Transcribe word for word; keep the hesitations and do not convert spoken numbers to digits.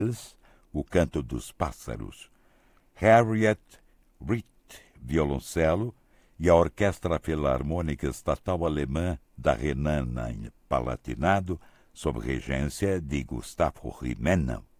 o canto dos pássaros, Harriet Ritt, violoncelo, e a Orquestra Filarmônica Estatal Alemã da Renânia-Palatinado, sob regência de Gustavo Rimena.